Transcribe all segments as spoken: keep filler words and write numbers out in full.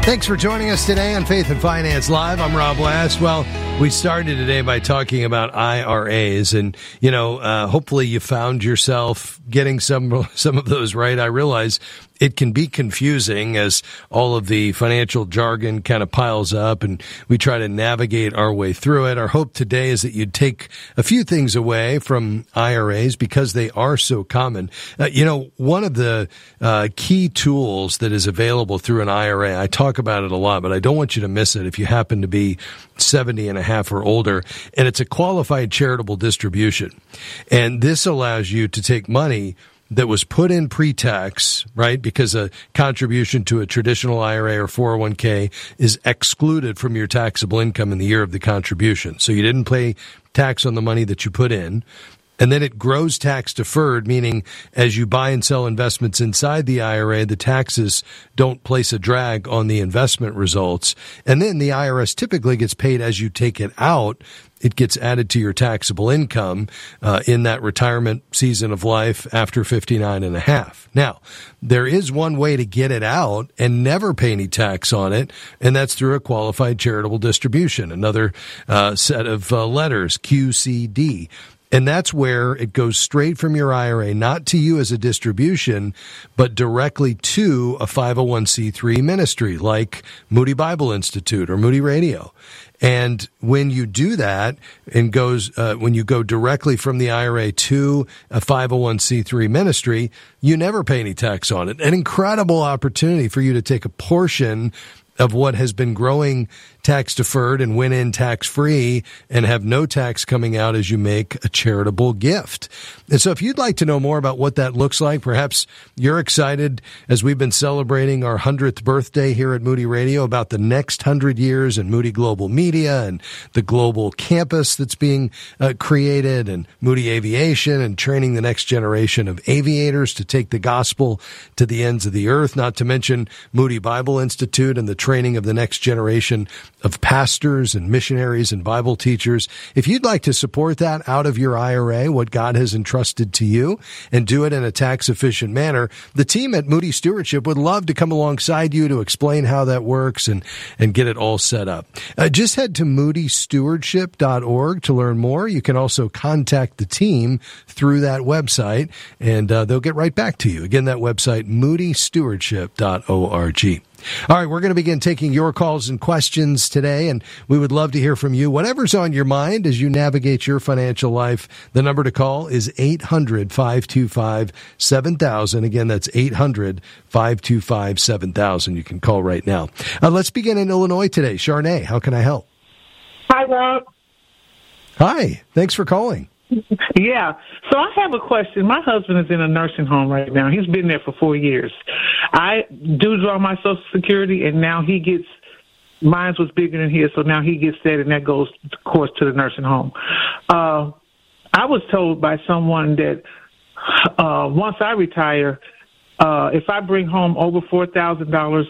Thanks for joining us today on Faith and Finance Live. I'm Rob Last. Well, we started today by talking about I R As, and, you know, uh, hopefully you found yourself getting some some of those right. I realize it can be confusing as all of the financial jargon kind of piles up, and we try to navigate our way through it. Our hope today is that you'd take a few things away from I R As because they are so common. Uh, you know, one of the uh, key tools that is available through an I R A, I talk about it a lot, but I don't want you to miss it if you happen to be seventy and a half or older, and it's a qualified charitable distribution. And this allows you to take money that was put in pre-tax, right, because a contribution to a traditional I R A or four oh one k is excluded from your taxable income in the year of the contribution. So you didn't pay tax on the money that you put in. And then it grows tax deferred, meaning as you buy and sell investments inside the I R A, the taxes don't place a drag on the investment results. And then the I R S typically gets paid as you take it out. It gets added to your taxable income uh, in that retirement season of life after fifty-nine and a half. Now, there is one way to get it out and never pay any tax on it, and that's through a qualified charitable distribution, another uh, set of uh, letters, Q C D. And that's where it goes straight from your I R A, not to you as a distribution, but directly to a five oh one c three ministry like Moody Bible Institute or Moody Radio. And when you do that and goes, uh, when you go directly from the I R A to a five oh one c three ministry, you never pay any tax on it. An incredible opportunity for you to take a portion of what has been growing tax deferred and went in tax free and have no tax coming out as you make a charitable gift. And so if you'd like to know more about what that looks like, perhaps you're excited as we've been celebrating our hundredth birthday here at Moody Radio about the next hundred years in Moody Global Media and the global campus that's being uh, created, and Moody Aviation and training the next generation of aviators to take the gospel to the ends of the earth, not to mention Moody Bible Institute and the training of the next generation of pastors and missionaries and Bible teachers. If you'd like to support that out of your I R A, what God has entrusted to you, and do it in a tax-efficient manner, the team at Moody Stewardship would love to come alongside you to explain how that works and, and get it all set up. Uh, just head to moody stewardship dot org to learn more. You can also contact the team through that website, and uh, they'll get right back to you. Again, that website, moody stewardship dot org. All right, we're going to begin taking your calls and questions today, and we would love to hear from you. Whatever's on your mind as you navigate your financial life, the number to call is eight hundred, five two five, seven thousand. Again, that's eight hundred, five two five, seven thousand. You can call right now. Uh, let's begin in Illinois today. Charnay, how can I help? Hi, Rob. Hi, thanks for calling. Yeah. So I have a question. My husband is in a nursing home right now. He's been there for four years. I do draw my Social Security, and now he gets, mine was bigger than his, so now he gets that, and that goes, of course, to the nursing home. Uh, I was told by someone that uh, once I retire, uh, if I bring home over four thousand dollars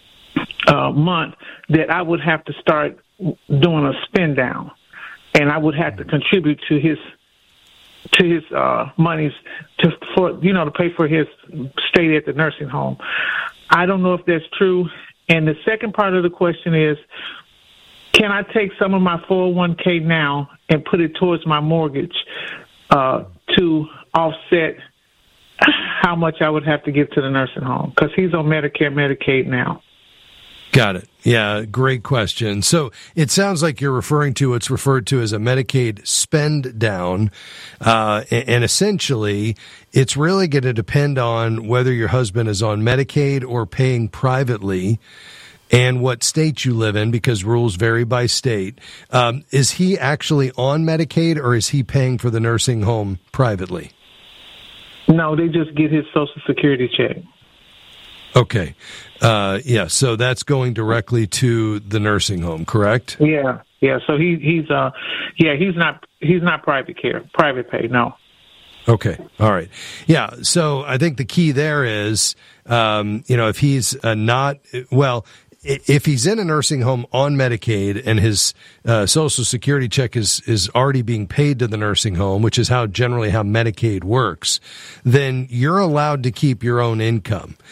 a month, that I would have to start doing a spend down, and I would have to contribute to his to his uh, monies to for you know to pay for his stay at the nursing home. I don't know if that's true. And the second part of the question is, can I take some of my four oh one k now and put it towards my mortgage uh, to offset how much I would have to give to the nursing home? Because he's on Medicare, Medicaid now. Got it. Yeah, great question. So it sounds like you're referring to what's referred to as a Medicaid spend down. Uh, and essentially, it's really going to depend on whether your husband is on Medicaid or paying privately and what state you live in, because rules vary by state. Um, is he actually on Medicaid, or is he paying for the nursing home privately? No, they just get his Social Security check. Okay. Uh, yeah, so that's going directly to the nursing home, correct? Yeah, yeah. So he he's uh yeah he's not he's not private care, private pay. No. Okay. All right. Yeah. So I think the key there is, um, you know, if he's uh, not well. If he's in a nursing home on Medicaid and his uh, Social Security check is, is already being paid to the nursing home, which is how generally how Medicaid works, then you're allowed to keep your own income.